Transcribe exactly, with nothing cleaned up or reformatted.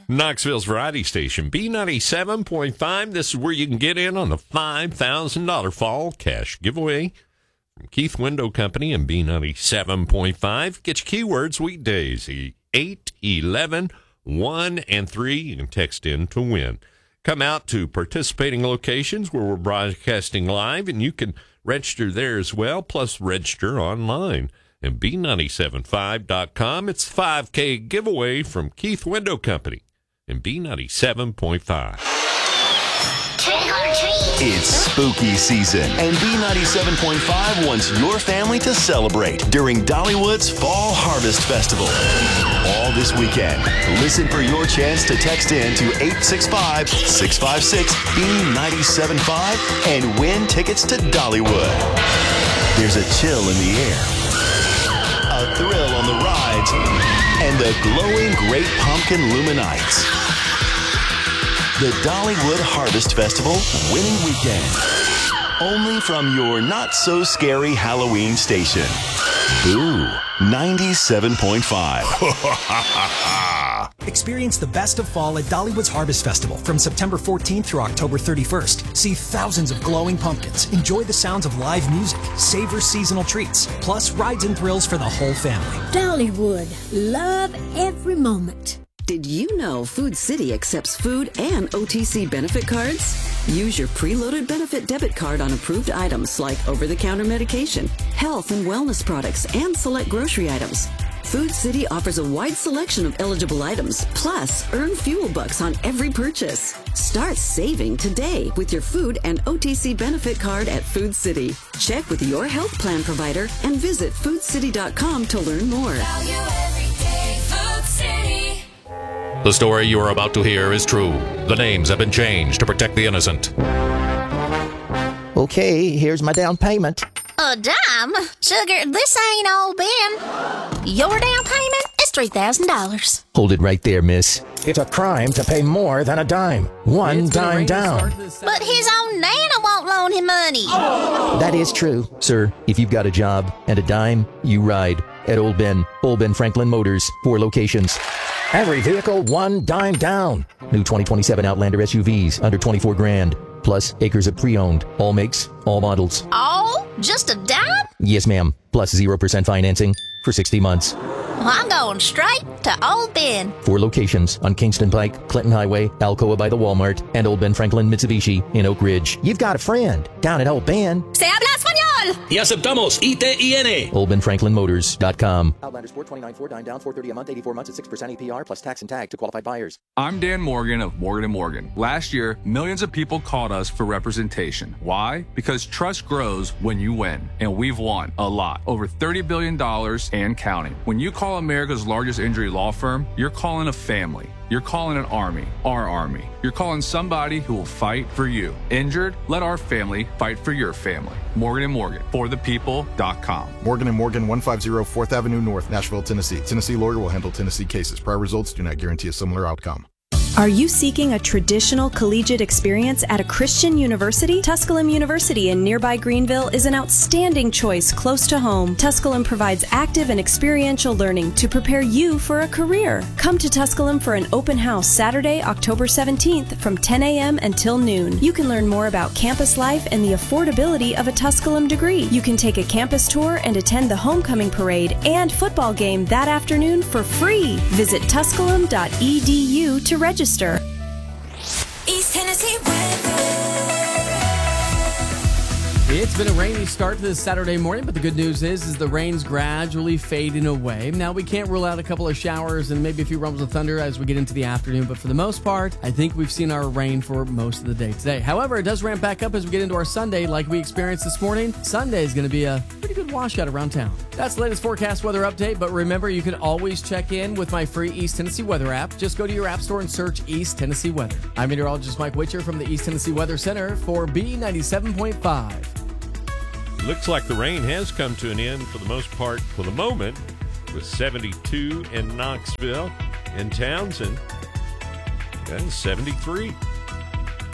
Knoxville's variety station, B ninety-seven point five. This is where you can get in on the five thousand dollars fall cash giveaway from Keith Window Company and B ninety-seven point five. Get your keywords weekdays, eight, eleven, one, and three. You can text in to win. Come out to participating locations where we're broadcasting live, and you can register there as well, plus register online at B nine seven five dot com. It's the five K giveaway from Keith Window Company and B ninety-seven point five. It's spooky season, and B ninety-seven point five wants your family to celebrate during Dollywood's Fall Harvest Festival. All this weekend, listen for your chance to text in to eight six five, six five six, B nine seven five and win tickets to Dollywood. There's a chill in the air, a thrill on the rides, and the glowing Great Pumpkin Luminites. The Dollywood Harvest Festival winning weekend. Only from your not-so-scary Halloween station. Boo ninety-seven point five. Experience the best of fall at Dollywood's Harvest Festival from September fourteenth through October thirty-first. See thousands of glowing pumpkins, enjoy the sounds of live music, savor seasonal treats, plus rides and thrills for the whole family. Dollywood, love every moment. Did you know Food City accepts food and O T C benefit cards? Use your preloaded benefit debit card on approved items like over-the-counter medication, health and wellness products, and select grocery items. Food City offers a wide selection of eligible items, plus earn fuel bucks on every purchase. Start saving today with your food and O T C benefit card at Food City. Check with your health plan provider and visit food city dot com to learn more. Value every day, Food City. The story you are about to hear is true. The names have been changed to protect the innocent. Okay, here's my down payment. A dime? Sugar, this ain't old Ben. Your down payment is three thousand dollars. Hold it right there, miss. It's a crime to pay more than a dime. One dime down. But his own Nana won't loan him money. Oh. That is true. Sir, if you've got a job and a dime, you ride at Old Ben. Old Ben Franklin Motors. Four locations. Every vehicle, one dime down. New twenty twenty-seven Outlander S U Vs, under twenty-four grand. Plus acres of pre-owned. All makes, all models. Oh, just a dime? Yes, ma'am. Plus zero percent financing for sixty months. Well, I'm going straight to Old Ben. Four locations on Kingston Pike, Clinton Highway, Alcoa by the Walmart, and Old Ben Franklin Mitsubishi in Oak Ridge. You've got a friend down at Old Ben. Se habla español. Y aceptamos I T I N. Old Ben Franklin Motors dot com. Outlanders four twenty-nine, four dime down, four thirty a month, eighty-four months at six percent A P R plus tax and tag to qualified buyers. I'm Dan Morgan of Morgan and Morgan. Last year, millions of people called us for representation. Why? Because trust grows when you win. And we've won a lot. Over thirty billion dollars and counting. When you call America's largest injury law firm, you're calling a family. You're calling an army, our army. You're calling somebody who will fight for you. Injured? Let our family fight for your family. Morgan and Morgan, for the people dot com. Morgan and Morgan, one fifty fourth Avenue North, Nashville, Tennessee. Tennessee lawyer will handle Tennessee cases. Prior results do not guarantee a similar outcome. Are you seeking a traditional collegiate experience at a Christian university? Tusculum University in nearby Greenville is an outstanding choice close to home. Tusculum provides active and experiential learning to prepare you for a career. Come to Tusculum for an open house Saturday, October seventeenth from ten a.m. until noon. You can learn more about campus life and the affordability of a Tusculum degree. You can take a campus tour and attend the homecoming parade and football game that afternoon for free. Visit tusculum dot e d u to register. East Tennessee weather. It's been a rainy start to this Saturday morning, but the good news is, is the rain's gradually fading away. Now, we can't rule out a couple of showers and maybe a few rumbles of thunder as we get into the afternoon, but for the most part, I think we've seen our rain for most of the day today. However, it does ramp back up as we get into our Sunday like we experienced this morning. Sunday is going to be a pretty good washout around town. That's the latest forecast weather update, but remember, you can always check in with my free East Tennessee Weather app. Just go to your app store and search East Tennessee Weather. I'm meteorologist Mike Witcher from the East Tennessee Weather Center for B ninety-seven point five. Looks like the rain has come to an end for the most part for the moment, with seventy-two in Knoxville and Townsend, and seventy-three